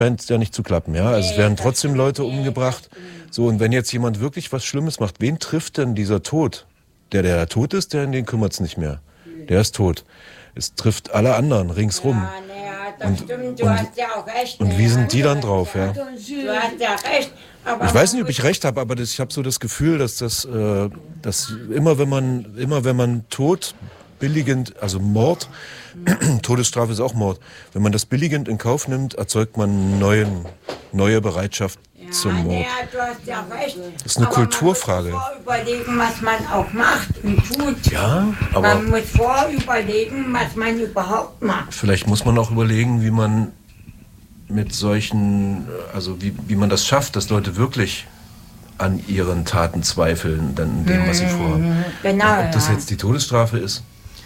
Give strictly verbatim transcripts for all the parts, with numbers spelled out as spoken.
scheint ja nicht zu klappen, ja. Also es werden trotzdem Leute umgebracht. So, und wenn jetzt jemand wirklich was Schlimmes macht, wen trifft denn dieser Tod? Der, der tot ist, der, den kümmert's nicht mehr. Der ist tot. Es trifft alle anderen ringsrum. Ja, naja, das Und, stimmt, du und, hast ja auch recht. und wie sind die dann drauf, ja? Du hast ja recht. Aber Ich weiß nicht, ob ich recht habe, aber das, ich habe so das Gefühl, dass das, äh, dass immer wenn man, immer wenn man Tod billigend, also Mord, Todesstrafe ist auch Mord, wenn man das billigend in Kauf nimmt, erzeugt man neuen, neue Bereitschaft ja, zum Mord. Ja, du hast ja recht. Das ist eine aber Kulturfrage. Man muss vorüberlegen, was man auch macht und tut. Ja, aber man muss vorüberlegen, was man überhaupt macht. Vielleicht muss man auch überlegen, wie man mit solchen, also wie, wie man das schafft, dass Leute wirklich an ihren Taten zweifeln, dann dem, was sie vorhaben. Genau, ob das ja. jetzt die Todesstrafe ist,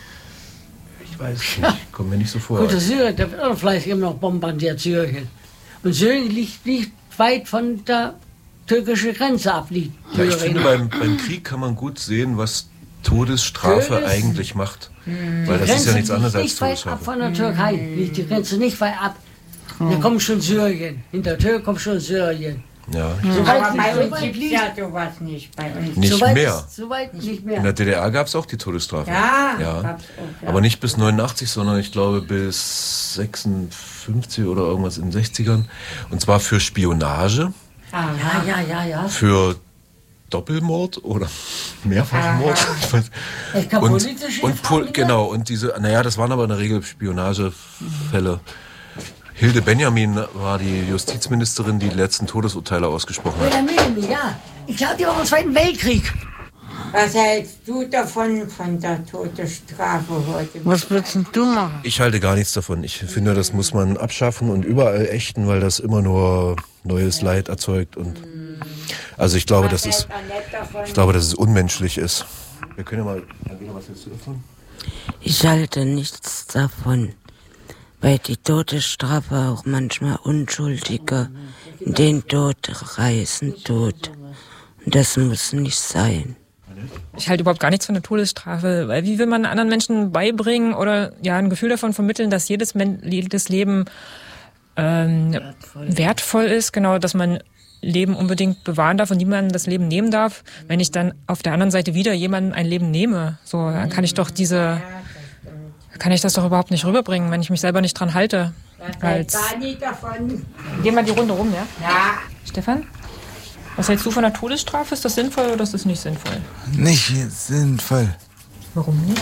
ich weiß es nicht, kommt mir nicht so vor. Gut, das Syrien, da wird auch vielleicht immer noch bombardiert, Syrien. Und Syrien liegt nicht weit von der türkischen Grenze ab. Liegt Ja, ich finde, beim, beim Krieg kann man gut sehen, was Todesstrafe Todes- eigentlich macht. Die Weil das ist ja nichts liegt anderes als nicht weit ab Todesstrafe. von der Türkei, liegt die Grenze nicht weit ab. Da kommt schon Syrien. Hinter der Tür kommt schon Syrien. Ja, So weit, Aber bei so uns weit gibt es liegt- ja sowas nicht. Bei uns. nicht so weit mehr. Ist, so weit nicht In mehr. der D D R gab es auch die Todesstrafe. Ja, ja. gab's auch, ja. Aber nicht bis neunundachtzig, sondern ich glaube bis sechsundfünfzig oder irgendwas in den sechzigern. Und zwar für Spionage, Aha. Ja, ja, ja, ja. für Doppelmord oder Mehrfachmord. Ich weiß- Es gab Und, politische und Pol Gefangene. genau, und diese, naja, das waren aber in der Regel Spionagefälle. Hilde Benjamin war die Justizministerin, die die letzten Todesurteile ausgesprochen hat. Ja, Mimi, ja. Ich glaube, die war im Zweiten Weltkrieg. Was hältst du davon, von der Todesstrafe heute? Was würdest denn du machen? Ich halte gar nichts davon. Ich finde, das muss man abschaffen und überall ächten, weil das immer nur neues Leid erzeugt. Und also ich glaube, das ist, ich glaube, dass es unmenschlich ist. Wir können ja mal, Angela, was willst du davon? Ich halte nichts davon, weil die Todesstrafe auch manchmal Unschuldige in den Tod reißen tut. Und das muss nicht sein. Ich halte überhaupt gar nichts von der Todesstrafe, weil wie will man anderen Menschen beibringen oder ja ein Gefühl davon vermitteln, dass jedes, Men- jedes Leben ähm, wertvoll. wertvoll ist, genau, dass man Leben unbedingt bewahren darf und niemandem das Leben nehmen darf. Wenn ich dann auf der anderen Seite wieder jemandem ein Leben nehme, so dann kann ich doch diese, kann ich das doch überhaupt nicht rüberbringen, wenn ich mich selber nicht dran halte. Als Gar nicht davon. Gehen wir die Runde rum, ja? Ja. Stefan? Was hältst du von der Todesstrafe? Ist das sinnvoll oder ist das nicht sinnvoll? Nicht sinnvoll. Warum nicht?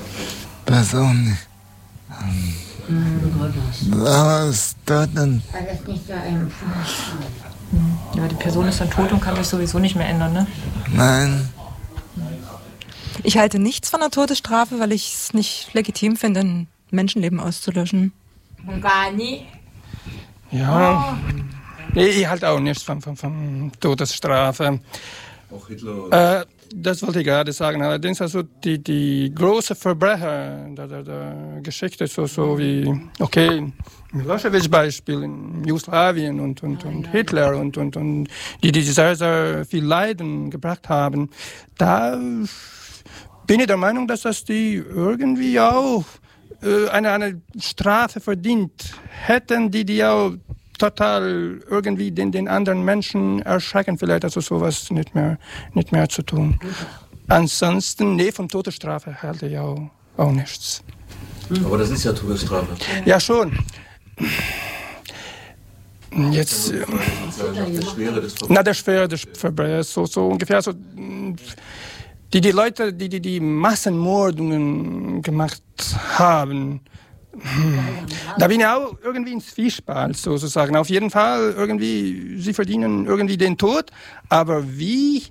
Das auch nicht. Aber es dort dann. Alles nicht so einfach. Ja, die Person ist dann tot und kann sich sowieso nicht mehr ändern, ne? Nein. Ich halte nichts von der Todesstrafe, weil ich es nicht legitim finde, ein Menschenleben auszulöschen. Und gar nie. Ja, nee, ich halte auch nichts von, von, von Todesstrafe. Auch Hitler. Äh, das wollte ich gerade sagen. Allerdings also die, die großen Verbrecher der, der, der Geschichte, so, so wie, okay, Milosevic Beispiel in Jugoslawien und, und, und Hitler und, und, und die, die sehr, sehr viel Leiden gebracht haben, da bin ich der Meinung, dass das die irgendwie auch äh, eine, eine Strafe verdient hätten, die die auch total irgendwie den, den anderen Menschen erschrecken, vielleicht also sowas nicht mehr, nicht mehr zu tun. Ansonsten, nee, von Todesstrafe halte ich auch, auch nichts. Aber das ist ja Todesstrafe. Ja, schon. Jetzt, äh, Der Schwere des na, der Schwere des Verbrechens, so, so ungefähr so, die, die Leute, die, die, die Massenmordungen gemacht haben, da bin ich auch irgendwie ins Zwiespalt sozusagen. Auf jeden Fall irgendwie, sie verdienen irgendwie den Tod, aber wie?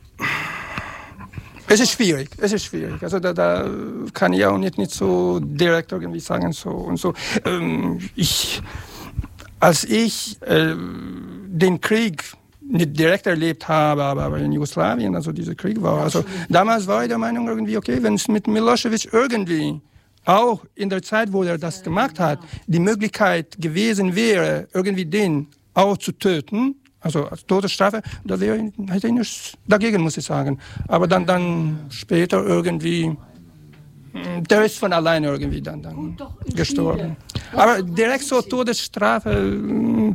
Es ist schwierig, es ist schwierig. Also da, da kann ich auch nicht, nicht so direkt irgendwie sagen so und so. Ähm, ich, als ich äh, den Krieg nicht direkt erlebt habe, aber, aber in Jugoslawien, also dieser Krieg war, also damals war ich der Meinung irgendwie, okay, wenn es mit Milosevic irgendwie auch in der Zeit, wo er das gemacht hat, die Möglichkeit gewesen wäre, irgendwie den auch zu töten, also als Todesstrafe, da wäre, hätte ich nichts dagegen, muss ich sagen. Aber dann, dann später irgendwie, der ist von alleine irgendwie dann, dann gestorben. Aber direkt so Todesstrafe,